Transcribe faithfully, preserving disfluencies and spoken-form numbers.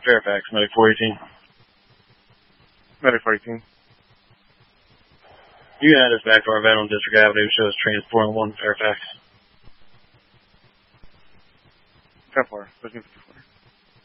Fairfax, Medic four eighteen. Medic four eighteen. You can add us back to our event on District Avenue. Show us transport on one Fairfax. ten four. thirteen fifty-four.